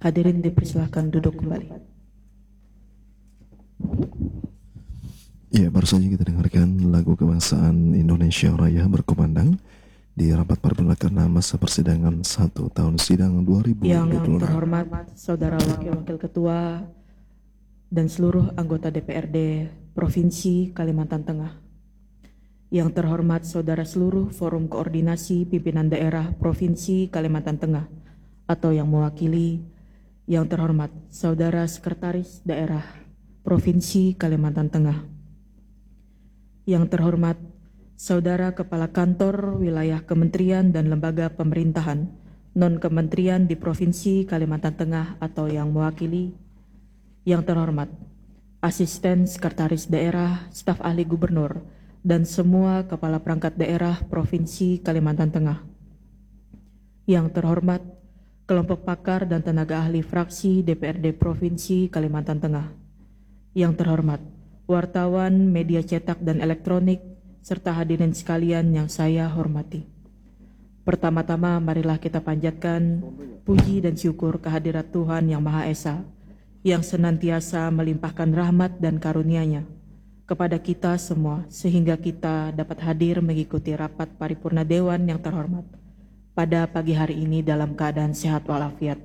Hadirin dipersilahkan duduk kembali. Ya, baru saja kita dengarkan lagu kebangsaan Indonesia Raya berkumandang di rapat paripurna ke-6 masa persidangan 1 tahun sidang 2026. Yang terhormat Saudara Wakil-Wakil Ketua dan seluruh anggota DPRD Provinsi Kalimantan Tengah. Yang terhormat Saudara seluruh Forum Koordinasi Pimpinan Daerah Provinsi Kalimantan Tengah atau yang mewakili. Yang terhormat Saudara Sekretaris Daerah Provinsi Kalimantan Tengah. Yang terhormat Saudara Kepala Kantor Wilayah Kementerian dan Lembaga Pemerintahan non-kementerian di Provinsi Kalimantan Tengah atau yang mewakili. Yang terhormat Asisten Sekretaris Daerah, Staf Ahli Gubernur, dan semua Kepala Perangkat Daerah Provinsi Kalimantan Tengah. Yang terhormat kelompok pakar dan tenaga ahli fraksi DPRD Provinsi Kalimantan Tengah. Yang terhormat wartawan, media cetak dan elektronik, serta hadirin sekalian yang saya hormati. Pertama-tama marilah kita panjatkan puji dan syukur kehadirat Tuhan Yang Maha Esa, yang senantiasa melimpahkan rahmat dan karunia-Nya kepada kita semua, sehingga kita dapat hadir mengikuti rapat paripurna Dewan yang terhormat pada pagi hari ini dalam keadaan sehat walafiat.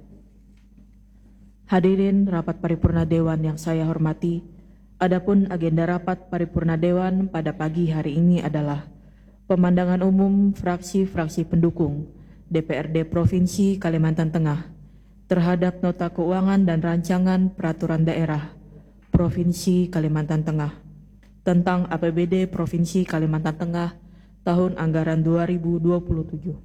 Hadirin rapat paripurna Dewan yang saya hormati, adapun agenda rapat paripurna Dewan pada pagi hari ini adalah pemandangan umum fraksi-fraksi pendukung DPRD Provinsi Kalimantan Tengah terhadap nota keuangan dan rancangan peraturan daerah Provinsi Kalimantan Tengah tentang APBD Provinsi Kalimantan Tengah tahun anggaran 2027.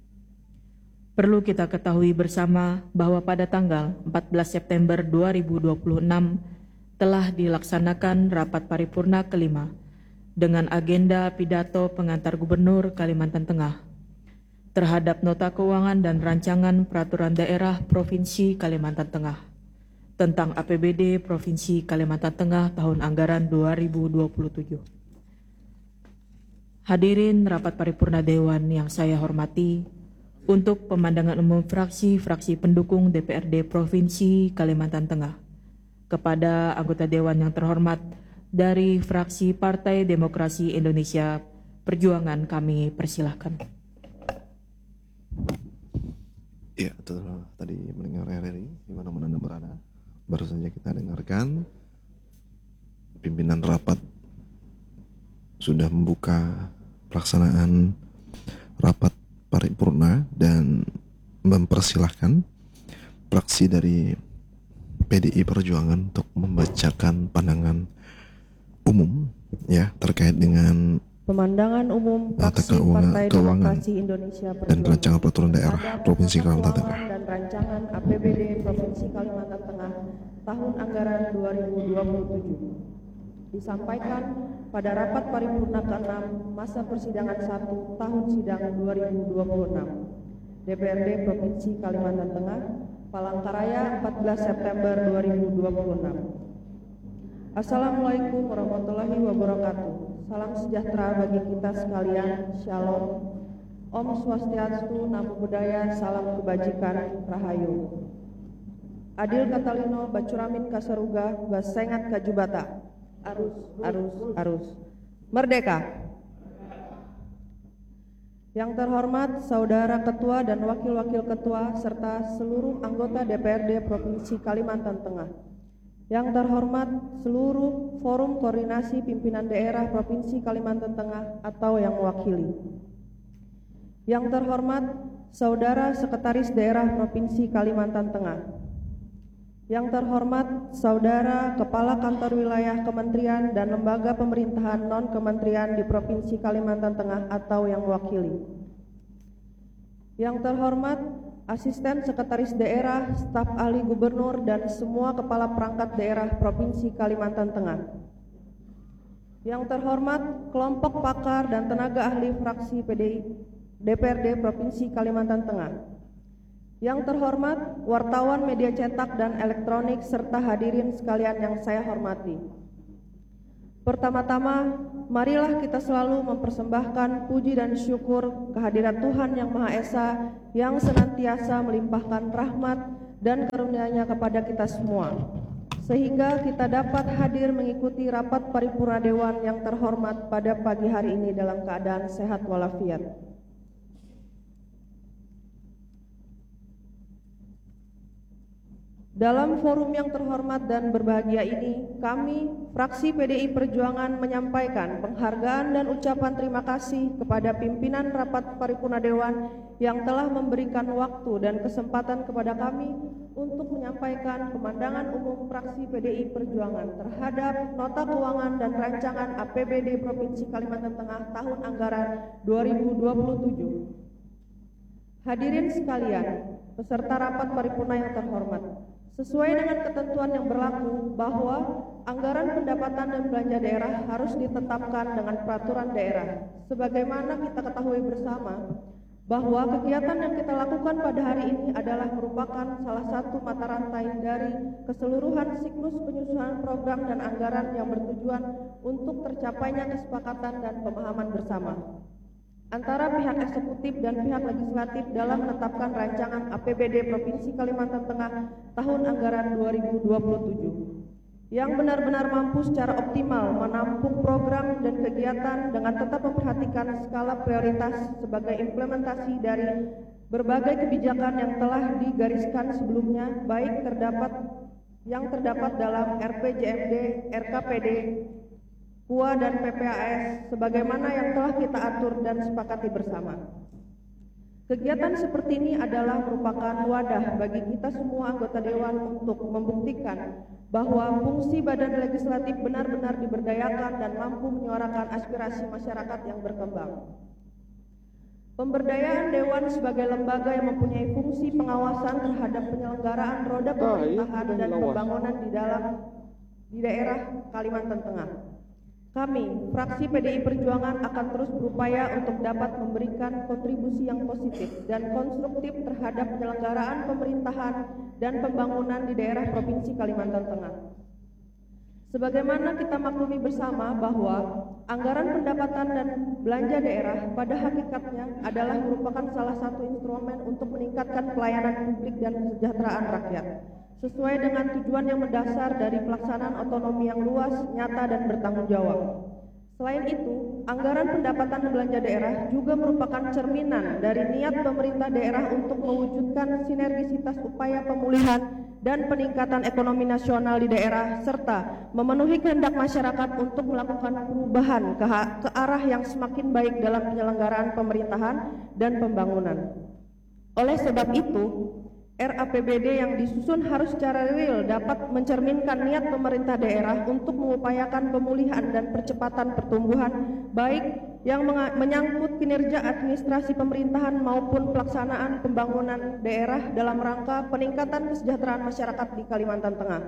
Perlu kita ketahui bersama bahwa pada tanggal 14 September 2026 telah dilaksanakan rapat paripurna kelima dengan agenda pidato pengantar Gubernur Kalimantan Tengah terhadap nota keuangan dan rancangan peraturan daerah Provinsi Kalimantan Tengah tentang APBD Provinsi Kalimantan Tengah tahun anggaran 2027. Hadirin rapat paripurna Dewan yang saya hormati, untuk pemandangan umum fraksi-fraksi pendukung DPRD Provinsi Kalimantan Tengah kepada anggota Dewan yang terhormat dari fraksi Partai Demokrasi Indonesia Perjuangan kami persilahkan. Ya, tadi mendengar RRI di mana-mana Anda berada. Baru saja kita dengarkan pimpinan rapat sudah membuka pelaksanaan rapat paripurna dan mempersilahkan fraksi dari PDI Perjuangan untuk membacakan pandangan umum ya terkait dengan pemandangan umum fraksi Partai Demokrasi Indonesia Perjuangan dan rancangan peraturan daerah Provinsi Kalimantan Tengah dan rancangan APBD Provinsi Kalimantan Tengah tahun anggaran 2027 disampaikan pada rapat paripurna ke-6 masa persidangan 1 tahun sidang 2026 DPRD Provinsi Kalimantan Tengah, Palangkaraya 14 September 2026. Assalamualaikum warahmatullahi wabarakatuh. Salam sejahtera bagi kita sekalian. Shalom. Om Swastiastu, Namo Buddhaya, salam kebajikan, Rahayu. Adil Katalino, Bacuramin Kasaruga, Basengat Kajubata. Arus, arus, arus. Merdeka. Yang terhormat Saudara Ketua dan Wakil-Wakil Ketua serta seluruh anggota DPRD Provinsi Kalimantan Tengah. Yang terhormat seluruh Forum Koordinasi Pimpinan Daerah Provinsi Kalimantan Tengah atau yang mewakili. Yang terhormat Saudara Sekretaris Daerah Provinsi Kalimantan Tengah. Yang terhormat Saudara Kepala Kantor Wilayah Kementerian dan Lembaga Pemerintahan non-kementerian di Provinsi Kalimantan Tengah atau yang mewakili. Yang terhormat Asisten Sekretaris Daerah, Staf Ahli Gubernur dan semua Kepala Perangkat Daerah Provinsi Kalimantan Tengah. Yang terhormat kelompok pakar dan tenaga ahli fraksi PDI DPRD Provinsi Kalimantan Tengah. Yang terhormat wartawan media cetak dan elektronik serta hadirin sekalian yang saya hormati. Pertama-tama, marilah kita selalu mempersembahkan puji dan syukur kehadirat Tuhan Yang Maha Esa yang senantiasa melimpahkan rahmat dan karunia-Nya kepada kita semua, sehingga kita dapat hadir mengikuti rapat paripurna Dewan yang terhormat pada pagi hari ini dalam keadaan sehat walafiat. Dalam forum yang terhormat dan berbahagia ini, kami, fraksi PDI Perjuangan, menyampaikan penghargaan dan ucapan terima kasih kepada pimpinan rapat paripurna Dewan yang telah memberikan waktu dan kesempatan kepada kami untuk menyampaikan pemandangan umum fraksi PDI Perjuangan terhadap nota keuangan dan rancangan APBD Provinsi Kalimantan Tengah tahun anggaran 2027. Hadirin sekalian, peserta rapat paripurna yang terhormat, sesuai dengan ketentuan yang berlaku bahwa anggaran pendapatan dan belanja daerah harus ditetapkan dengan peraturan daerah. Sebagaimana kita ketahui bersama bahwa kegiatan yang kita lakukan pada hari ini adalah merupakan salah satu mata rantai dari keseluruhan siklus penyusunan program dan anggaran yang bertujuan untuk tercapainya kesepakatan dan pemahaman bersama antara pihak eksekutif dan pihak legislatif dalam menetapkan rancangan APBD Provinsi Kalimantan Tengah tahun anggaran 2027 yang benar-benar mampu secara optimal menampung program dan kegiatan dengan tetap memperhatikan skala prioritas sebagai implementasi dari berbagai kebijakan yang telah digariskan sebelumnya, baik yang terdapat dalam RPJMD, RKPD, KUA dan PPAS sebagaimana yang telah kita atur dan sepakati bersama. Kegiatan seperti ini adalah merupakan wadah bagi kita semua anggota Dewan untuk membuktikan bahwa fungsi badan legislatif benar-benar diberdayakan dan mampu menyuarakan aspirasi masyarakat yang berkembang. Pemberdayaan Dewan sebagai lembaga yang mempunyai fungsi pengawasan terhadap penyelenggaraan roda pemerintahan dan pembangunan di daerah Kalimantan Tengah. Kami, fraksi PDI Perjuangan akan terus berupaya untuk dapat memberikan kontribusi yang positif dan konstruktif terhadap penyelenggaraan pemerintahan dan pembangunan di daerah Provinsi Kalimantan Tengah. Sebagaimana kita maklumi bersama bahwa anggaran pendapatan dan belanja daerah pada hakikatnya adalah merupakan salah satu instrumen untuk meningkatkan pelayanan publik dan kesejahteraan rakyat, sesuai dengan tujuan yang mendasar dari pelaksanaan otonomi yang luas, nyata, dan bertanggung jawab. Selain itu, anggaran pendapatan dan belanja daerah juga merupakan cerminan dari niat pemerintah daerah untuk mewujudkan sinergisitas upaya pemulihan dan peningkatan ekonomi nasional di daerah, serta memenuhi kehendak masyarakat untuk melakukan perubahan ke arah yang semakin baik dalam penyelenggaraan pemerintahan dan pembangunan. Oleh sebab itu, RAPBD yang disusun harus secara real dapat mencerminkan niat pemerintah daerah untuk mengupayakan pemulihan dan percepatan pertumbuhan baik yang menyangkut kinerja administrasi pemerintahan maupun pelaksanaan pembangunan daerah dalam rangka peningkatan kesejahteraan masyarakat di Kalimantan Tengah.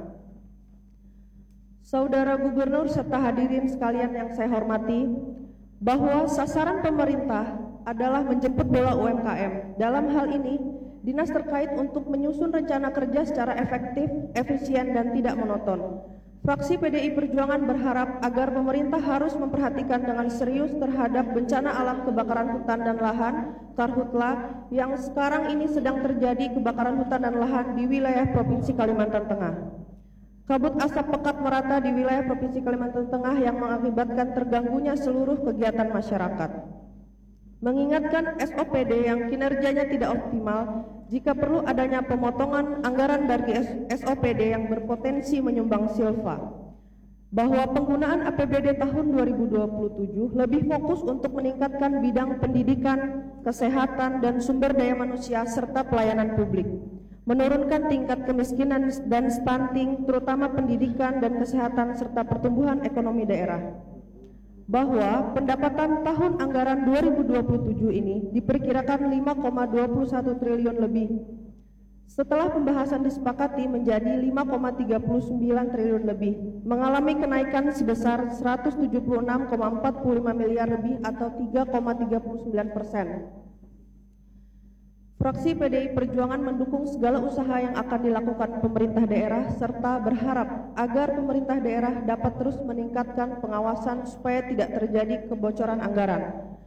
Saudara Gubernur serta hadirin sekalian yang saya hormati, bahwa sasaran pemerintah adalah menjemput bola UMKM. Dalam hal ini, dinas terkait untuk menyusun rencana kerja secara efektif, efisien, dan tidak monoton. Fraksi PDI Perjuangan berharap agar pemerintah harus memperhatikan dengan serius terhadap bencana alam kebakaran hutan dan lahan, Karhutla, yang sekarang ini sedang terjadi kebakaran hutan dan lahan di wilayah Provinsi Kalimantan Tengah. Kabut asap pekat merata di wilayah Provinsi Kalimantan Tengah yang mengakibatkan terganggunya seluruh kegiatan masyarakat. Mengingatkan SOPD yang kinerjanya tidak optimal, jika perlu adanya pemotongan anggaran dari SOPD yang berpotensi menyumbang silva. Bahwa penggunaan APBD tahun 2027 lebih fokus untuk meningkatkan bidang pendidikan, kesehatan, dan sumber daya manusia serta pelayanan publik. Menurunkan tingkat kemiskinan dan stunting, terutama pendidikan dan kesehatan serta pertumbuhan ekonomi daerah. Bahwa pendapatan tahun anggaran 2027 ini diperkirakan 5,21 triliun lebih. Setelah pembahasan disepakati menjadi 5,39 triliun lebih, mengalami kenaikan sebesar 176,45 miliar lebih atau 3,39%. Fraksi PDI Perjuangan mendukung segala usaha yang akan dilakukan pemerintah daerah serta berharap agar pemerintah daerah dapat terus meningkatkan pengawasan supaya tidak terjadi kebocoran anggaran.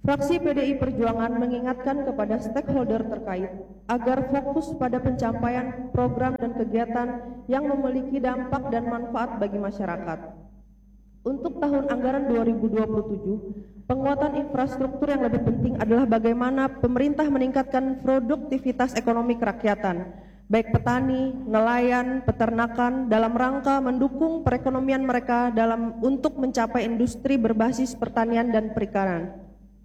Fraksi PDI Perjuangan mengingatkan kepada stakeholder terkait agar fokus pada pencapaian program dan kegiatan yang memiliki dampak dan manfaat bagi masyarakat. Untuk tahun anggaran 2027, penguatan infrastruktur yang lebih penting adalah bagaimana pemerintah meningkatkan produktivitas ekonomi kerakyatan, baik petani, nelayan, peternakan, dalam rangka mendukung perekonomian mereka untuk mencapai industri berbasis pertanian dan perikanan.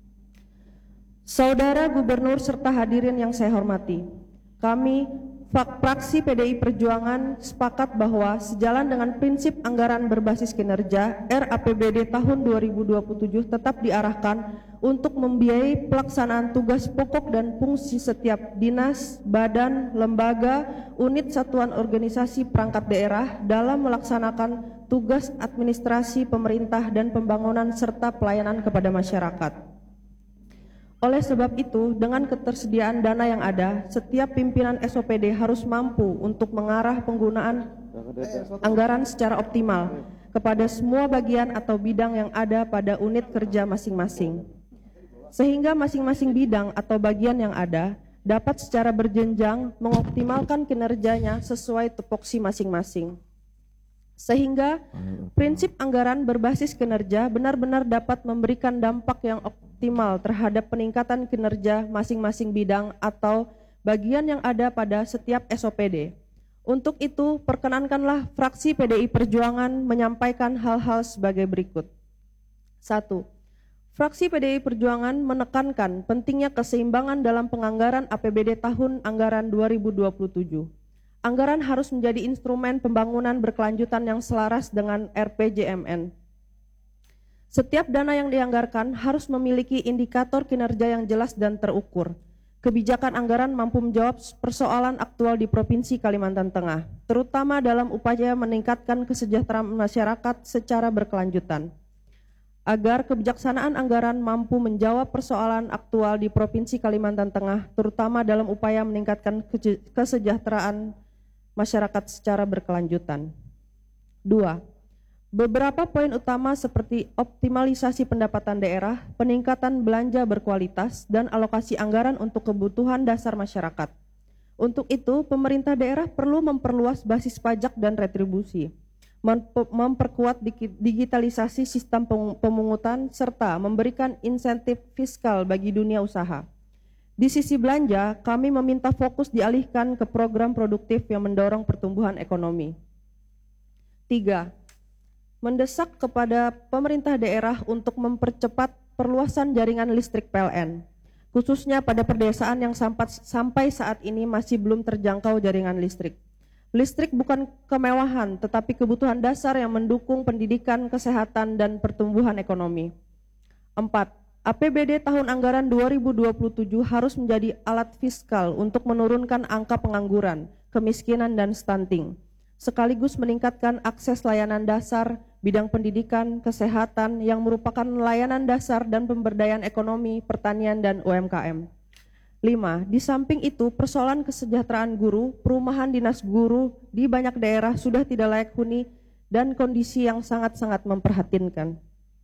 Saudara Gubernur serta hadirin yang saya hormati, kami fraksi PDI Perjuangan sepakat bahwa sejalan dengan prinsip anggaran berbasis kinerja, RAPBD tahun 2027 tetap diarahkan untuk membiayai pelaksanaan tugas pokok dan fungsi setiap dinas, badan, lembaga, unit satuan organisasi perangkat daerah dalam melaksanakan tugas administrasi pemerintah dan pembangunan serta pelayanan kepada masyarakat. Oleh sebab itu, dengan ketersediaan dana yang ada, setiap pimpinan SOPD harus mampu untuk mengarah penggunaan anggaran secara optimal kepada semua bagian atau bidang yang ada pada unit kerja masing-masing. Sehingga masing-masing bidang atau bagian yang ada dapat secara berjenjang mengoptimalkan kinerjanya sesuai tupoksi masing-masing. Sehingga prinsip anggaran berbasis kinerja benar-benar dapat memberikan dampak yang optimal terhadap peningkatan kinerja masing-masing bidang atau bagian yang ada pada setiap SOPD. Untuk itu, perkenankanlah fraksi PDI Perjuangan menyampaikan hal-hal sebagai berikut. 1. Fraksi PDI Perjuangan menekankan pentingnya keseimbangan dalam penganggaran APBD tahun anggaran 2027. Anggaran harus menjadi instrumen pembangunan berkelanjutan yang selaras dengan RPJMN. Setiap dana yang dianggarkan harus memiliki indikator kinerja yang jelas dan terukur. Kebijakan anggaran mampu menjawab persoalan aktual di Provinsi Kalimantan Tengah, terutama dalam upaya meningkatkan kesejahteraan masyarakat secara berkelanjutan. Agar kebijaksanaan anggaran mampu menjawab persoalan aktual di Provinsi Kalimantan Tengah, terutama dalam upaya meningkatkan kesejahteraan masyarakat secara berkelanjutan. 2. Beberapa poin utama seperti optimalisasi pendapatan daerah, peningkatan belanja berkualitas, dan alokasi anggaran untuk kebutuhan dasar masyarakat. Untuk itu, pemerintah daerah perlu memperluas basis pajak dan retribusi, memperkuat digitalisasi sistem pemungutan, serta memberikan insentif fiskal bagi dunia usaha. Di sisi belanja, kami meminta fokus dialihkan ke program produktif yang mendorong pertumbuhan ekonomi. 3. Mendesak kepada pemerintah daerah untuk mempercepat perluasan jaringan listrik PLN, khususnya pada perdesaan yang sampai saat ini masih belum terjangkau jaringan listrik. Listrik bukan kemewahan, tetapi kebutuhan dasar yang mendukung pendidikan, kesehatan, dan pertumbuhan ekonomi. 4. APBD tahun anggaran 2027 harus menjadi alat fiskal untuk menurunkan angka pengangguran, kemiskinan, dan stunting, sekaligus meningkatkan akses layanan dasar, bidang pendidikan, kesehatan yang merupakan layanan dasar dan pemberdayaan ekonomi, pertanian, dan UMKM. 5. Di samping itu, persoalan kesejahteraan guru, perumahan dinas guru di banyak daerah sudah tidak layak huni dan kondisi yang sangat-sangat memprihatinkan.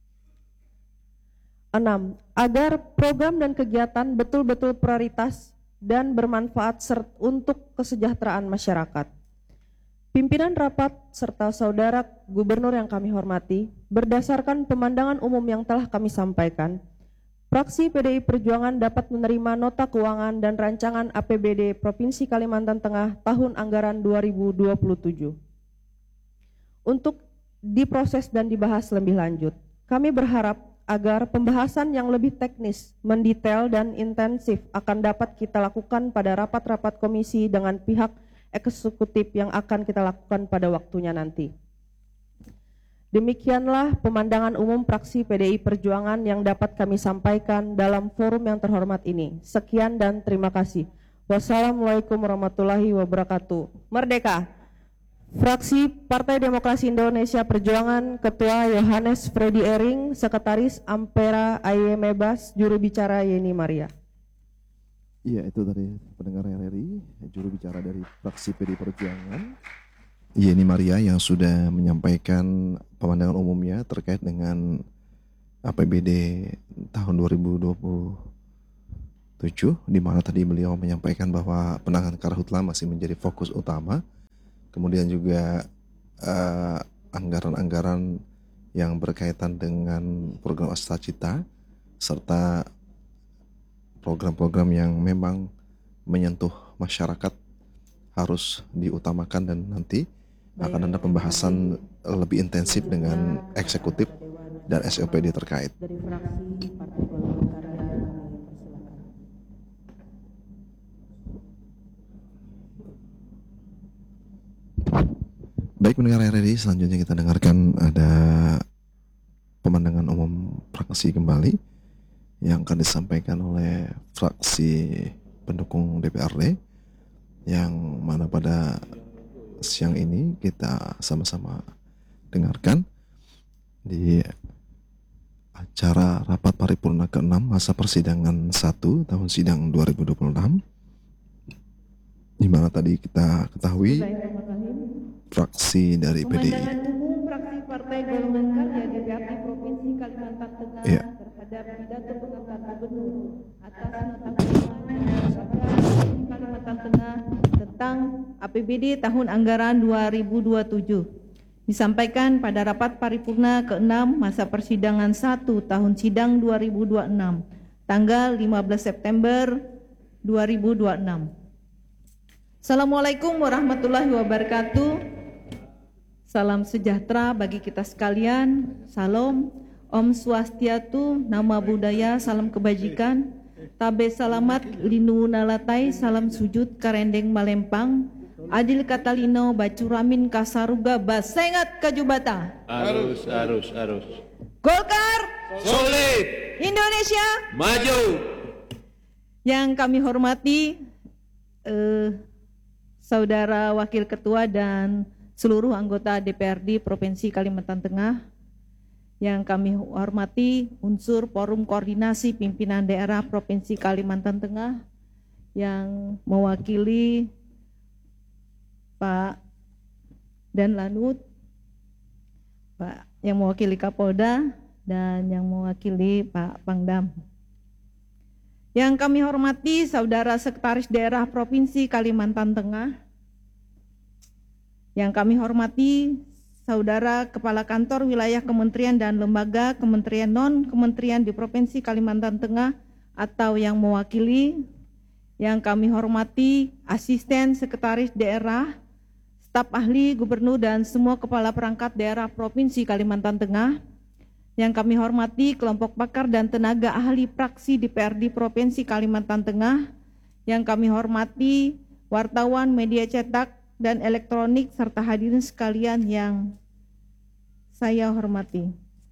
6. Agar program dan kegiatan betul-betul prioritas dan bermanfaat untuk kesejahteraan masyarakat. Pimpinan rapat serta saudara gubernur yang kami hormati, berdasarkan pemandangan umum yang telah kami sampaikan, fraksi PDI Perjuangan dapat menerima nota keuangan dan rancangan APBD Provinsi Kalimantan Tengah tahun anggaran 2027. Untuk diproses dan dibahas lebih lanjut, kami berharap agar pembahasan yang lebih teknis, mendetail, dan intensif akan dapat kita lakukan pada rapat-rapat komisi dengan pihak eksekutif yang akan kita lakukan pada waktunya nanti. Demikianlah pemandangan umum fraksi PDI Perjuangan yang dapat kami sampaikan dalam forum yang terhormat ini. Sekian dan terima kasih. Wassalamualaikum warahmatullahi wabarakatuh. Merdeka! Fraksi Partai Demokrasi Indonesia Perjuangan, Ketua Yohanes Freddy Ering, Sekretaris Ampera Aye Mebas, Juru Bicara Yeni Maria. Iya, itu tadi pendengar RRI, juru bicara dari fraksi PD Perjuangan, Yeni Maria, yang sudah menyampaikan pemandangan umumnya terkait dengan APBD tahun 2027, di mana tadi beliau menyampaikan bahwa penanganan karhutla masih menjadi fokus utama. Kemudian juga anggaran-anggaran yang berkaitan dengan program Astacita serta program-program yang memang menyentuh masyarakat harus diutamakan, dan nanti akan ada pembahasan lebih intensif dengan eksekutif dan SOPD terkait. Dari fraksi Partai Golkar Karya, persilakan. Baik pendengar RRI, selanjutnya kita dengarkan ada pemandangan umum fraksi kembali yang akan disampaikan oleh fraksi pendukung DPRD, yang mana pada siang ini kita sama-sama dengarkan di acara rapat paripurna ke-6 masa persidangan 1 tahun sidang 2026, di mana tadi kita ketahui fraksi dari PDI. Pemandangan umum fraksi Partai Golongan Karya DPRD Provinsi Kalimantan Tengah Iya. terhadap pidato pengantar gubernur atas nota keuangan Provinsi Kalimantan Tengah tentang APBD tahun anggaran 2027 disampaikan pada rapat paripurna ke-6 masa persidangan 1 tahun sidang 2026 tanggal 15 September 2026. Assalamualaikum warahmatullahi wabarakatuh. Salam sejahtera bagi kita sekalian. Salam, Om Swastiatu, Nama Budaya, salam kebajikan. Tabe salamat, linu nalatai, salam sujud karendeng malempang. Adil katalino, bacuramin kasaruga, basengat kajubata. Arus. Golkar, Solid. Indonesia. Maju. Yang kami hormati Saudara Wakil Ketua dan seluruh anggota DPRD Provinsi Kalimantan Tengah, yang kami hormati unsur Forum Koordinasi Pimpinan Daerah Provinsi Kalimantan Tengah yang mewakili Pak Dan Lanut, Pak yang mewakili Kapolda, dan yang mewakili Pak Pangdam. Yang kami hormati Saudara Sekretaris Daerah Provinsi Kalimantan Tengah, yang kami hormati Saudara Kepala Kantor Wilayah Kementerian dan Lembaga Kementerian Non-Kementerian di Provinsi Kalimantan Tengah atau yang mewakili, yang kami hormati Asisten Sekretaris Daerah, staf ahli Gubernur dan semua kepala perangkat daerah Provinsi Kalimantan Tengah, yang kami hormati kelompok pakar dan tenaga ahli praksi DPRD Provinsi Kalimantan Tengah, yang kami hormati wartawan media cetak dan elektronik serta hadirin sekalian yang saya hormati.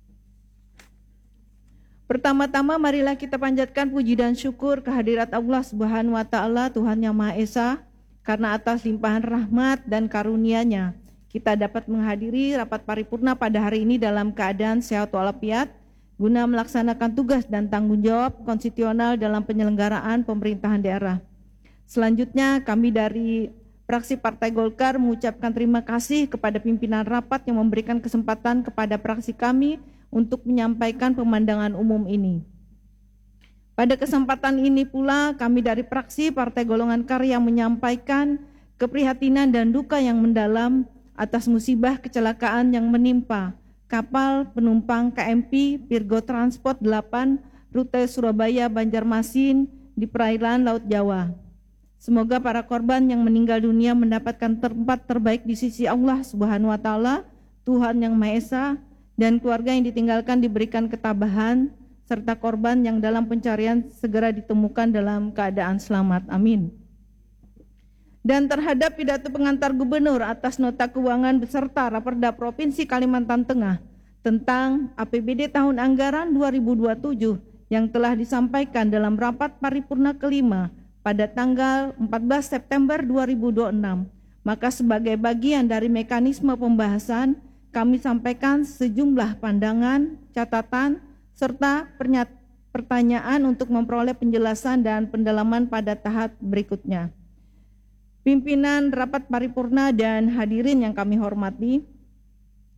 Pertama-tama marilah kita panjatkan puji dan syukur kehadirat Allah Subhanahu wa taala, Tuhan yang Maha Esa, karena atas limpahan rahmat dan karunia-Nya kita dapat menghadiri rapat paripurna pada hari ini dalam keadaan sehat walafiat guna melaksanakan tugas dan tanggung jawab konstitusional dalam penyelenggaraan pemerintahan daerah. Selanjutnya kami dari fraksi Partai Golkar mengucapkan terima kasih kepada pimpinan rapat yang memberikan kesempatan kepada fraksi kami untuk menyampaikan pemandangan umum ini. Pada kesempatan ini pula kami dari fraksi Partai Golongan Karya menyampaikan keprihatinan dan duka yang mendalam atas musibah kecelakaan yang menimpa kapal penumpang KMP Virgo Transport 8 rute Surabaya Banjarmasin di perairan Laut Jawa. Semoga para korban yang meninggal dunia mendapatkan tempat terbaik di sisi Allah Subhanahu wa taala, Tuhan yang Maha Esa, dan keluarga yang ditinggalkan diberikan ketabahan, serta korban yang dalam pencarian segera ditemukan dalam keadaan selamat. Amin. Dan terhadap pidato pengantar gubernur atas nota keuangan beserta Raperda Provinsi Kalimantan Tengah tentang APBD tahun anggaran 2027 yang telah disampaikan dalam rapat paripurna kelima pada tanggal 14 September 2026, maka sebagai bagian dari mekanisme pembahasan kami sampaikan sejumlah pandangan, catatan, serta pertanyaan untuk memperoleh penjelasan dan pendalaman pada tahap berikutnya. Pimpinan rapat paripurna dan hadirin yang kami hormati,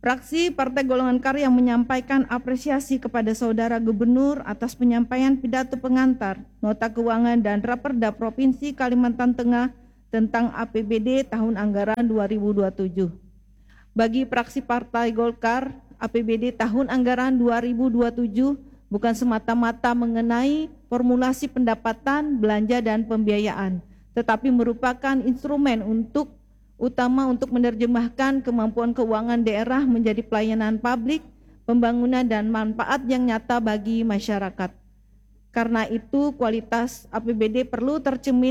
Fraksi Partai Golongan Karya menyampaikan apresiasi kepada Saudara Gubernur atas penyampaian pidato pengantar, nota keuangan dan Raperda Provinsi Kalimantan Tengah tentang APBD tahun anggaran 2027. Bagi fraksi Partai Golkar, APBD tahun anggaran 2027 bukan semata-mata mengenai formulasi pendapatan, belanja, dan pembiayaan, tetapi merupakan instrumen utama untuk menerjemahkan kemampuan keuangan daerah menjadi pelayanan publik, pembangunan, dan manfaat yang nyata bagi masyarakat. Karena itu, kualitas APBD perlu tercermin